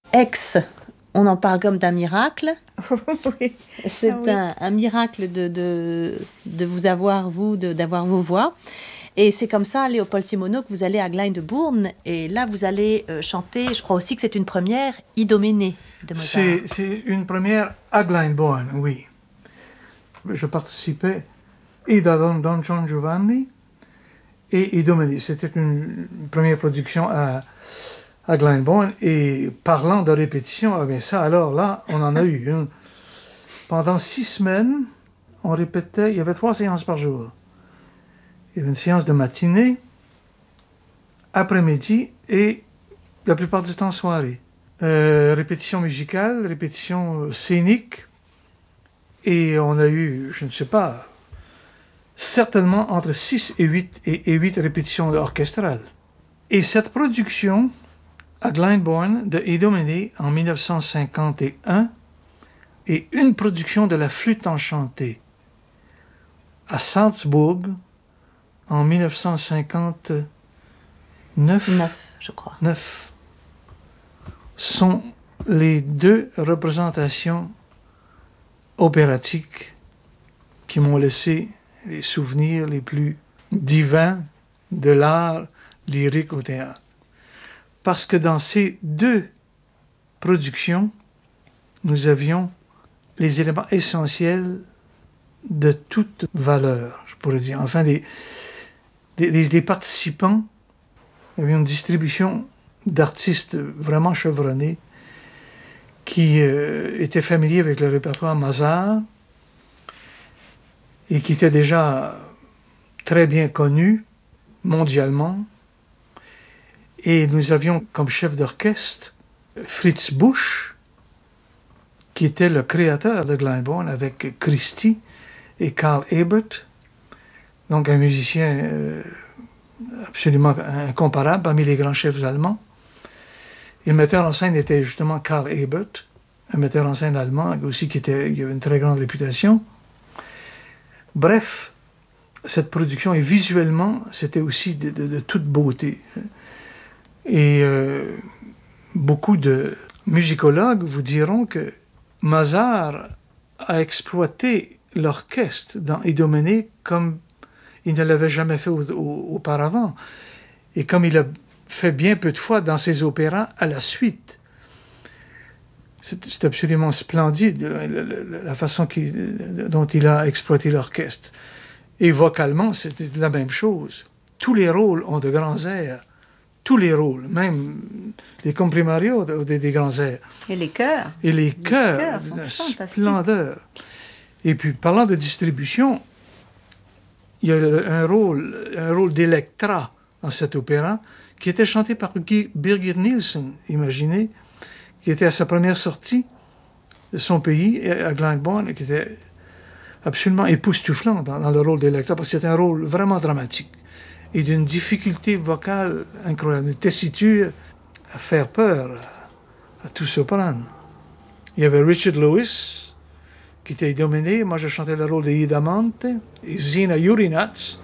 ex, on en parle comme d'un miracle. Oui. C'est Ah oui. un miracle de vous avoir, d'avoir vos voix. Et c'est comme ça, Léopold Simoneau, que vous allez à Glyndebourne. Et là, vous allez chanter, je crois aussi que c'est une première, Idoménée de Mozart. C'est une première à Glyndebourne, oui. Je participais et dans Don John Giovanni et Idoménée. C'était une première production à Glyndebourne. Et parlant de répétition, ah bien ça, alors là, on en a eu. Hein. Pendant 6 semaines, on répétait, il y avait 3 séances par jour. Il y avait une séance de matinée, après-midi et la plupart du temps soirée. Répétition musicale, répétition scénique. Et on a eu, je ne sais pas, certainement entre 6 et 8 répétitions orchestrales. Et cette production à Glyndebourne de Idoménée en 1951 et une production de la flûte enchantée à Salzbourg en 1959 9, je crois. sont les 2 représentations opératiques qui m'ont laissé les souvenirs les plus divins de l'art lyrique au théâtre. Parce que dans ces 2 productions, nous avions les éléments essentiels de toute valeur, je pourrais dire. Enfin, des participants, il y avait une distribution d'artistes vraiment chevronnés qui étaient familiers avec le répertoire Mozart et qui étaient déjà très bien connus mondialement. Et nous avions comme chef d'orchestre Fritz Busch, qui était le créateur de Glyndebourne avec Christy et Karl Ebert, donc un musicien absolument incomparable parmi les grands chefs allemands. Et le metteur en scène était justement Karl Ebert, un metteur en scène allemand aussi qui avait une très grande réputation. Bref, cette production, et visuellement, c'était aussi de toute beauté. Et beaucoup de musicologues vous diront que Mozart a exploité l'orchestre dans Idoménée comme il ne l'avait jamais fait auparavant. Et comme il a fait bien peu de fois dans ses opéras à la suite. C'est absolument splendide la façon dont il a exploité l'orchestre. Et vocalement, c'était la même chose. Tous les rôles ont de grands airs. Tous les rôles, même les comprimarios ont des grands airs. Et les chœurs. Et les chœurs, sont splendeur. Et puis, parlant de distribution, il y a un rôle d'Electra dans cet opéra qui était chanté par Birgit Nilsson, imaginez, qui était à sa première sortie de son pays, à Glyndebourne, et qui était absolument époustouflant dans le rôle d'Electra, parce que c'était un rôle vraiment dramatique, et d'une difficulté vocale incroyable, une tessiture à faire peur à tout soprano. Il y avait Richard Lewis, qui était Idoménée, moi je chantais le rôle de Idamante, et Zina Jurinats,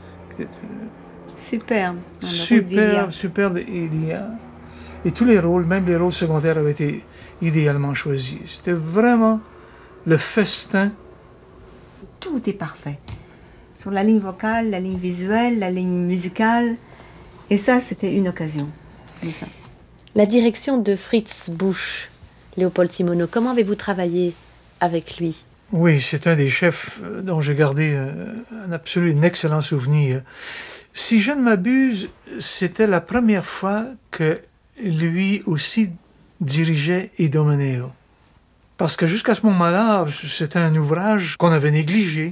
Superbe. Superbe Ilia. Et tous les rôles, même les rôles secondaires, avaient été idéalement choisis. C'était vraiment le festin. Tout est parfait. Sur la ligne vocale, la ligne visuelle, la ligne musicale. Et ça, c'était une occasion. Ça. La direction de Fritz Busch, Léopold Simoneau, comment avez-vous travaillé avec lui? Oui, c'est un des chefs dont j'ai gardé un excellent souvenir. Si je ne m'abuse, c'était la première fois que lui aussi dirigeait Idomeneo. Parce que jusqu'à ce moment-là, c'était un ouvrage qu'on avait négligé.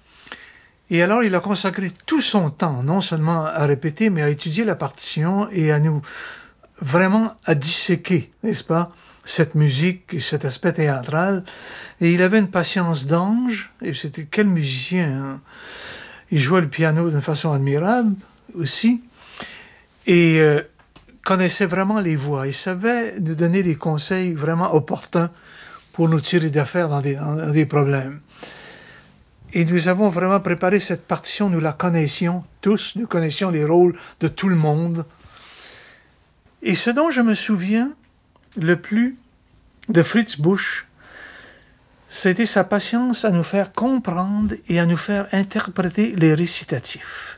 Et alors, il a consacré tout son temps, non seulement à répéter, mais à étudier la partition et à nous vraiment à disséquer, n'est-ce pas, cette musique et cet aspect théâtral. Et il avait une patience d'ange, et c'était quel musicien, hein? Il jouait le piano d'une façon admirable aussi, et connaissait vraiment les voix. Il savait nous donner des conseils vraiment opportuns pour nous tirer d'affaire dans des problèmes. Et nous avons vraiment préparé cette partition, nous la connaissions tous, nous connaissions les rôles de tout le monde. Et ce dont je me souviens le plus, de Fritz Busch, c'était sa patience à nous faire comprendre et à nous faire interpréter les récitatifs.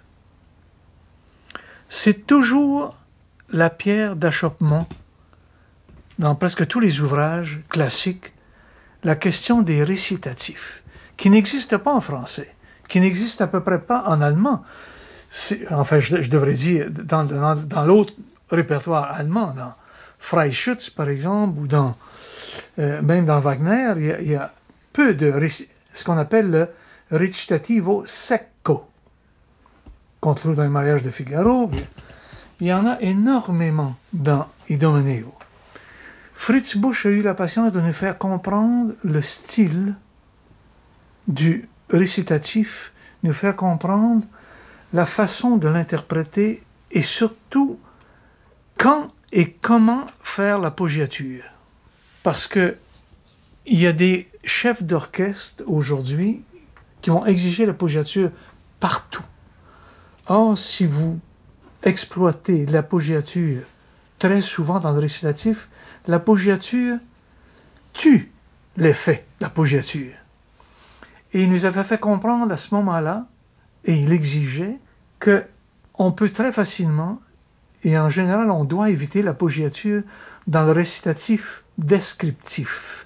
C'est toujours la pierre d'achoppement dans presque tous les ouvrages classiques, la question des récitatifs, qui n'existe pas en français, qui n'existe à peu près pas en allemand. Enfin, je devrais dire, dans l'autre répertoire allemand, dans Freischütz, par exemple, ou même dans Wagner, il y a peu de ce qu'on appelle le recitativo secco, qu'on trouve dans le mariage de Figaro. Il y en a énormément dans Idomeneo. Fritz Busch a eu la patience de nous faire comprendre le style du récitatif, nous faire comprendre la façon de l'interpréter et surtout quand et comment faire l'appoggiature. Parce que il y a des chefs d'orchestre aujourd'hui qui vont exiger l'appoggiature partout. Or, si vous exploitez l'appoggiature très souvent dans le récitatif, l'appoggiature tue l'effet d'appoggiature. Et il nous avait fait comprendre à ce moment-là, et il exigeait, qu'on peut très facilement, et en général on doit éviter l'appoggiature dans le récitatif descriptif.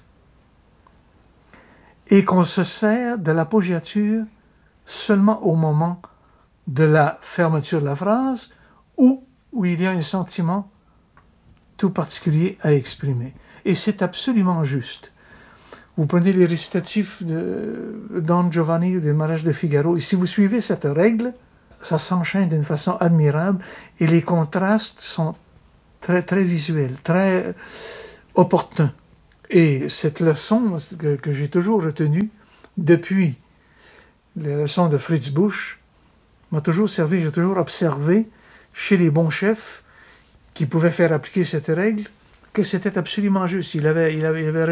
Et qu'on se sert de l'appoggiature seulement au moment de la fermeture de la phrase ou où il y a un sentiment tout particulier à exprimer. Et c'est absolument juste. Vous prenez les récitatifs de Don Giovanni ou des mariages de Figaro, et si vous suivez cette règle, ça s'enchaîne d'une façon admirable, et les contrastes sont très, très visuels, très opportuns. Et cette leçon que j'ai toujours retenue depuis les leçons de Fritz Busch m'a toujours servi, j'ai toujours observé chez les bons chefs qui pouvaient faire appliquer cette règle que c'était absolument juste. Il avait